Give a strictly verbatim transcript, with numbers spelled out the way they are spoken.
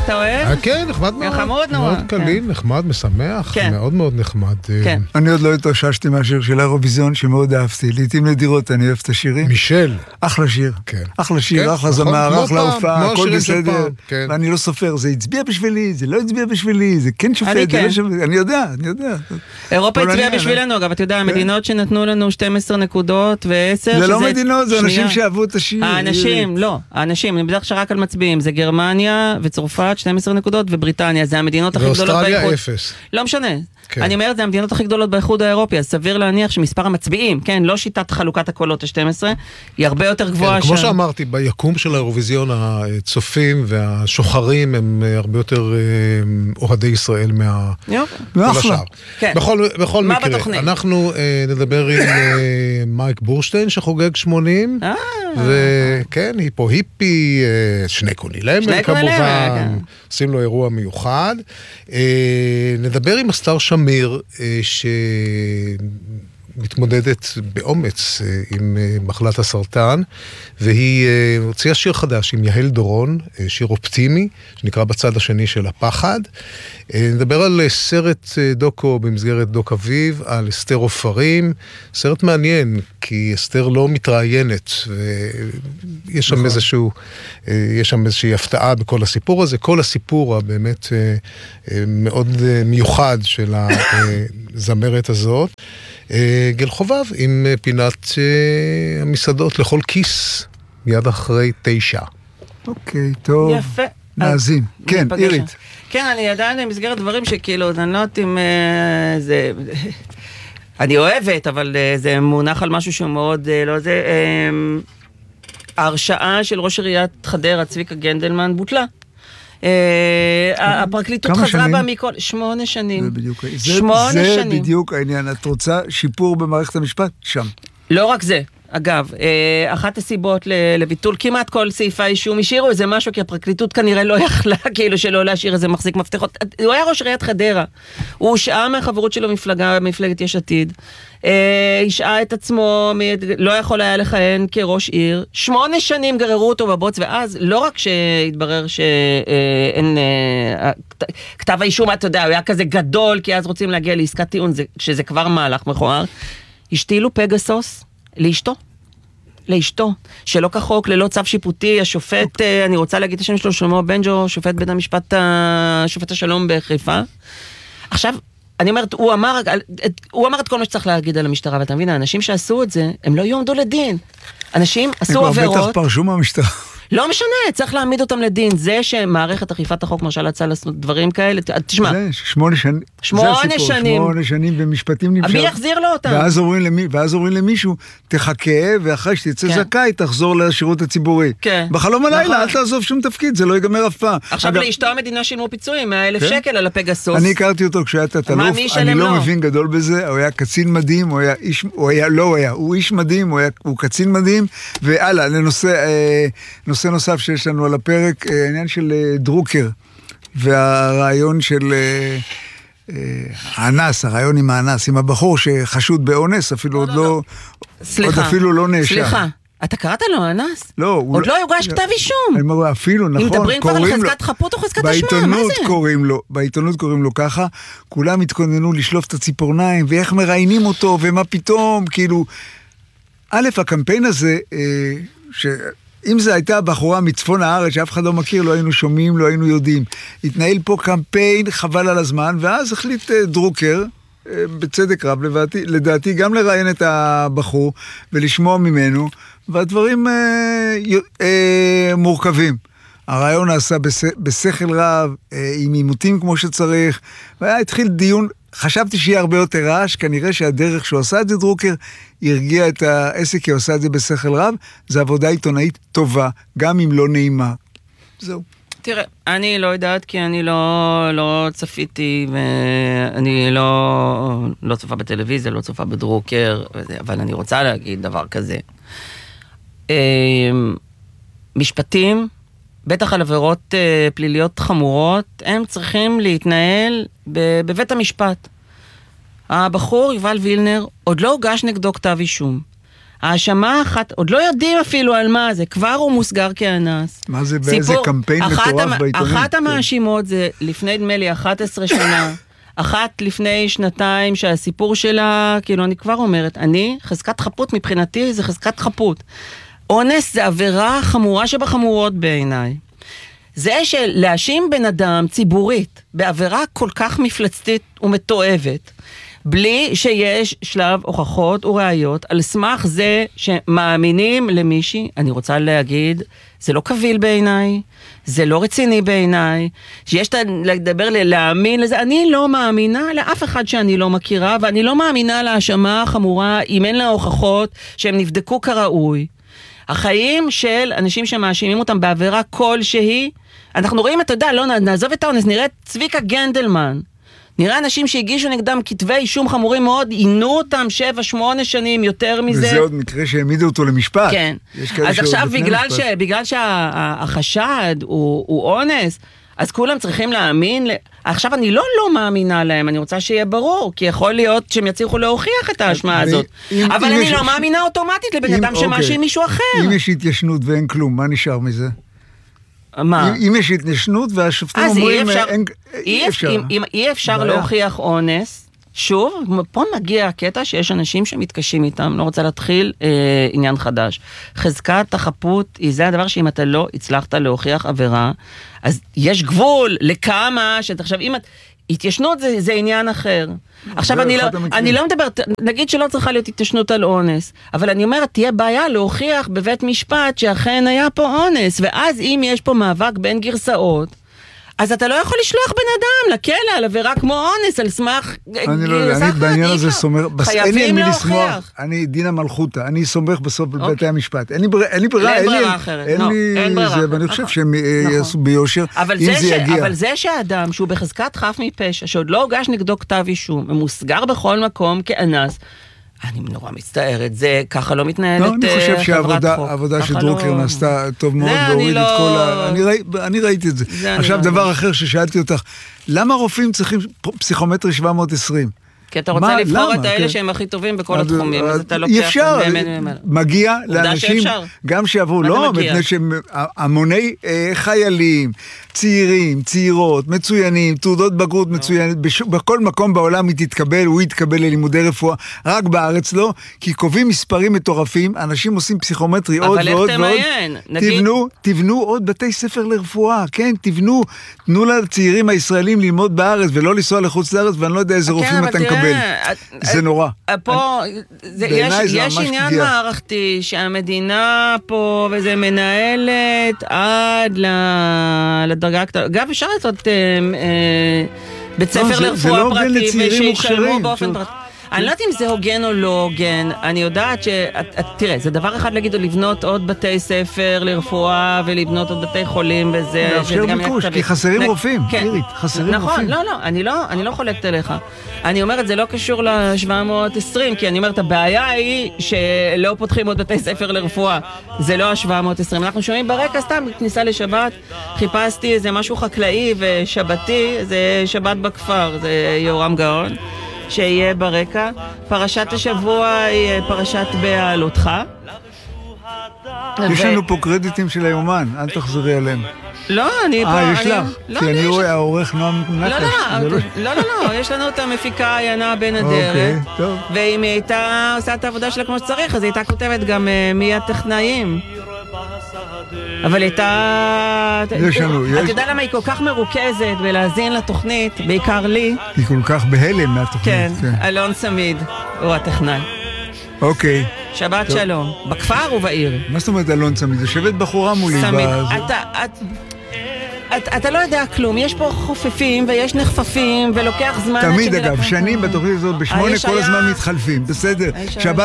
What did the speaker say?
אתה אוהב? כן, נחמד מאוד. חמוד נורא. מאוד קליל, נחמד, משמח, מאוד מאוד נחמד. אני עוד לא התאוששתי מהשיר של האירוויזיון שמאוד אהבתי. לעתים נדירות אני אוהב את השירים. מישל. אחלה שיר. אחלה שיר, אחלה זמר, אחלה הופעה, הכל בסדר. ואני לא סופר, זה הצביע בשבילי, זה לא הצביע בשבילי, זה כן שופט, זה לא שופט. אני יודע, אני יודע. אירופה הצביעה בשבילנו, אגב, אתה יודע, המדינות שנתנו לנו שתים עשרה נקודות ו-עשר, זה לא מדינות, זה אנשים שאהבו את השיר. האנשים, לא, האנשים, אני בדרך שרק על מצביעים, זה גרמניה וצרפת, שתים עשרה נקודות, ובריטניה, זה המדינות הכי גדולות באיחוד. ואוסטרליה אפס. לא משנה. אני אומרת, זה המדינות הכי גדולות באיחוד האירופי, אז סביר להניח שמספר המצביעים, כן, לא שיטת חלוקת הקולות ה-שתים עשרה, היא הרבה יותר גבוהה. כמו שאמרתי, ביקום של האירוויזיון, הצופים והשוחרים הם הרבה יותר אוהדי ישראל מהשאר. בכל מקרה, אנחנו נדבר עם מייק בורשטיין, שחוגג שמונים, וכן, היפו היפי, שני קונילמר כמובן, עושים לו אירוע מיוחד. נדבר עם הסטאר שמיר, שמתמודדת באומץ עם מחלת הסרטן, והיא הוציאה שיר חדש עם יהל דורון, שיר אופטימי, שנקרא בצד השני של הפחד. נדבר על סרט דוקו במסגרת דוק אביב, על אסתר עופרים, סרט מעניין, כי אסתר לא מתראיינת, ויש שם איזשהו, יש שם איזושהי הפתעה בכל הסיפור הזה, כל הסיפור הבאמת מאוד מיוחד של הזמרת הזאת. גל חובב עם פינת המסעדות לכל כיס, מיד אחרי תשע. אוקיי, טוב. יפה. נאזין. כן, אירית. כן, אני עדיין במסגרת דברים שכאילו, אני לא יודעת אם זה... אני אוהבת, אבל זה מונח על משהו שהוא מאוד, לא זה... ההרשאה של ראש עיריית חדרה, צביקה גנדלמן, בוטלה. הפרקליטות חזרה בה מכל... שמונה שנים. שמונה שנים. זה בדיוק העניין. את רוצה שיפור במערכת המשפט? שם. לא רק זה. אגב, אחת הסיבות לביטול, כמעט כל סעיפה אישום השאירו איזה משהו, כי הפרקליטות כנראה לא יכלה, כאילו שלא להשאיר איזה מחזיק מפתחות. הוא היה ראש עיריית חדרה. הוא הושעה מהחברות שלו מפלגה, מפלגת יש עתיד. השעה את עצמו, לא יכול היה לכהן כראש עיר. שמונה שנים גררו אותו בבוץ, ואז לא רק שהתברר שאין כתב האישום, אתה יודע, הוא היה כזה גדול, כי אז רוצים להגיע לעסקת טיעון, שזה כבר מהלך מכוער. השתילו פגסוס לאשתו, לאשתו, שלא כחוק, ללא צו שיפוטי, השופט, אני רוצה להגיד את השם שלו, שלמה בנג'ו, שופט בית המשפט, שופט השלום בחיפה. עכשיו, אני אומרת, הוא אמר, הוא אמר את כל מה שצריך להגיד על המשטרה, ואתה מבין, האנשים שעשו את זה, הם לא יועמדו לדין. אנשים עשו עבירות. בטח פרשו מהמשטרה. לא משנה, צריך להעמיד אותם לדין. זה שמערכת אכיפת החוק מרשה להצעה לעשות דברים כאלה, תשמע. זה שמונה שנים. שמונה שנים. שמונה שנים במשפטים נמשך. מי יחזיר לו אותם? ואז אומרים, למי, ואז אומרים למישהו, תחכה, ואחרי שתצא כן. זכאי, תחזור לשירות הציבורי. כן. בחלום הלילה, אל תעזוב שום תפקיד, זה לא ייגמר אף פעם. עכשיו אגב... לאשתו המדינה שילמו פיצויים, מאה אלף כן? שקל על הפגסוס. אני הכרתי אותו כשהיה תת-אלוף, אני לא, לא מבין גדול בזה, הוא היה קצין מדהים, הוא היה איש, הוא היה, לא הוא היה, הוא איש מדהים, הוא היה, הוא קצין מדהים, והלאה, לנושא, אה, נושא נוסף שיש לנו על הפרק, העניין של דרוקר, והרעיון של האנס, הרעיון עם האנס, עם הבחור שחשוד באונס, אפילו עוד לא, עוד אפילו לא נאשם. סליחה, אתה קראת לו האנס? לא. עוד לא יוגש כתב אישום. אפילו, נכון. אם מדברים כבר על חזקת חפות או חזקת אשמה, מה זה? קוראים לו, בעיתונות קוראים לו ככה, כולם התכוננו לשלוף את הציפורניים, ואיך מראיינים אותו, ומה פתאום, כאילו, א', הקמפיין הזה, ש... אם זה הייתה בחורה מצפון הארץ שאף אחד לא מכיר, לא היינו שומעים, לא היינו יודעים. התנהל פה קמפיין חבל על הזמן, ואז החליט דרוקר, בצדק רב, לדעתי, לדעתי גם לראיין את הבחור ולשמוע ממנו, והדברים אה, אה, מורכבים. הרעיון נעשה בשכל רב, אה, עם עימותים כמו שצריך, והיה התחיל דיון, חשבתי שיהיה הרבה יותר רעש, כנראה שהדרך שהוא עשה את זה דרוקר, הרגיע את העסק, כי הוא עשה את זה בשכל רב, זה עבודה עיתונאית טובה, גם אם לא נעימה. זהו. תראה, אני לא יודעת, כי אני לא, לא צפיתי, ואני לא, לא צופה בטלוויזיה, לא צופה בדרוקר, אבל אני רוצה להגיד דבר כזה. משפטים, בטח על עבירות פליליות חמורות, הם צריכים להתנהל בבית המשפט. הבחור, יובל וילנר, עוד לא הוגש נגדו כתב אישום. האשמה אחת, עוד לא יודעים אפילו על מה זה, כבר הוא מוסגר כאנס. מה זה, באיזה קמפיין מטורף בעיתונים? אחת המאשימות זה לפני נדמה לי אחת עשרה שנה, אחת לפני שנתיים שהסיפור שלה, כאילו אני כבר אומרת, אני, חזקת חפות מבחינתי זה חזקת חפות. אונס זה עבירה חמורה שבחמורות בעיניי. זה שלהאשים בן אדם ציבורית בעבירה כל כך מפלצתית ומתועבת, בלי שיש שלב הוכחות וראיות, על סמך זה שמאמינים למישהי, אני רוצה להגיד, זה לא קביל בעיניי, זה לא רציני בעיניי, שיש לדבר להאמין לזה, אני לא מאמינה לאף אחד שאני לא מכירה, ואני לא מאמינה להאשמה חמורה, אם אין לה הוכחות שהם נבדקו כראוי. החיים של אנשים שמאשימים אותם בעבירה כלשהי, אנחנו רואים, אתה יודע, לא נעזוב את האונס, נראה את צביקה גנדלמן, נראה אנשים שהגישו נגדם כתבי אישום חמורים מאוד, עינו אותם שבע, שמונה שנים, יותר מזה. וזה עוד מקרה שהעמידו אותו למשפט. כן. אז עכשיו, בגלל, ש, בגלל שהחשד הוא, הוא אונס, אז כולם צריכים להאמין, עכשיו אני לא לא מאמינה להם, אני רוצה שיהיה ברור, כי יכול להיות שהם יצליחו להוכיח את האשמה הזאת. אבל אני לא מאמינה אוטומטית לבן אדם שמאשים מישהו אחר. אם יש התיישנות ואין כלום, מה נשאר מזה? מה? אם יש התיישנות והשופטים אומרים, אי אפשר. אם אי אפשר להוכיח אונס, שוב, פה מגיע הקטע שיש אנשים שמתקשים איתם, לא רוצה להתחיל אה, עניין חדש. חזקת החפות היא זה הדבר שאם אתה לא הצלחת להוכיח עבירה, אז יש גבול לכמה, שעכשיו אם את... התיישנות זה, זה עניין אחר. עכשיו אני לא, אני לא מדברת, נגיד שלא צריכה להיות התיישנות על אונס, אבל אני אומרת, תהיה בעיה להוכיח בבית משפט שאכן היה פה אונס, ואז אם יש פה מאבק בין גרסאות, אז אתה לא יכול לשלוח בן אדם לכלא על עבירה כמו אונס, על סמך... אני לא יודע, אני בעניין הזה סומך... חייבים להוכיח. אני דינה מלכותה, אני סומך בסוף בבתי המשפט. אין לי ברירה, אין לי ברירה, אין ברירה אחרת. אין לי זה, ואני חושב שהם יעשו ביושר, אם זה יגיע. אבל זה שהאדם שהוא בחזקת חף מפשע, שעוד לא הוגש נגדו כתב אישום, ומוסגר בכל מקום כאנס, אני נורא מצטערת, זה ככה לא מתנהלת חברת חוק. אני חושב שהעבודה של דרוקר נעשתה טוב מאוד, והוריד את כל ה... אני ראיתי את זה. עכשיו דבר אחר ששאלתי אותך, למה רופאים צריכים פסיכומטרי שבע מאות ועשרים? כי אתה רוצה לבחור את האלה שהם הכי טובים בכל התחומים, אז אתה לוקח... אי אפשר, מגיע לאנשים, גם שעברו, לא, מפני שהם המוני חיילים, צעירים, צעירות, מצוינים, תעודות בגרות מצוינת, בכל מקום בעולם היא תתקבל, הוא יתקבל ללימודי רפואה, רק בארץ לא, כי קובעים מספרים מטורפים, אנשים עושים פסיכומטרי עוד ועוד ועוד, תבנו, תבנו עוד בתי ספר לרפואה, כן, תבנו, תנו לצעירים הישראלים ללמוד בארץ ולא לנסוע לחוץ לארץ, ואני לא יודע איזה רופאים אתה מקבל. זה נורא. פה, יש עניין מערכתי שהמדינה פה, וזה מנהלת עד לדרגה הקטנה. אגב, אפשר לעשות בית ספר לרפואה פרטי, ושישלמו באופן פרטי. אני לא יודעת אם זה הוגן או לא הוגן, אני יודעת ש... תראה, זה דבר אחד להגיד, לבנות עוד בתי ספר לרפואה, ולבנות עוד בתי חולים, וזה... לאפשר ביקוש, כי חסרים רופאים, אירית, חסרים רופאים. נכון, לא, לא, אני לא, אני לא חולקת עליך. אני אומרת, זה לא קשור ל-שבע מאות ועשרים, כי אני אומרת, הבעיה היא שלא פותחים עוד בתי ספר לרפואה. זה לא ה-שבע מאות ועשרים. אנחנו שומעים ברקע, סתם, כניסה לשבת, חיפשתי איזה משהו חקלאי ושבתי, זה שבת בכפר, זה יורם גאון. שיהיה ברקע. פרשת השבוע היא פרשת בהעלותך. יש לנו פה קרדיטים של היומן, אל תחזרי עליהם. לא, אני... אה, יש לך? כי אני רואה העורך נועם נקש. לא, לא, לא, יש לנו את המפיקה עיינה בין הדרך. ואם היא הייתה עושה את העבודה שלה כמו שצריך, אז היא הייתה כותבת גם מי הטכנאים. אבל הייתה... יש לנו, יש... אתה יודע למה היא כל כך מרוכזת בלהזין לתוכנית, בעיקר לי? היא כל כך בהלם מהתוכנית. כן, אלון סמיד, הוא הטכנאי. אוקיי. שבת שלום. בכפר ובעיר. מה זאת אומרת אלון סמיד? יושבת בחורה מולי. סמיד, אתה... אתה, אתה לא יודע כלום, יש פה חופפים ויש נחפפים ולוקח זמן... תמיד אגב, שנים בתוכנית הזאת בשמונה כל הזמן מתחלפים, בסדר? שבת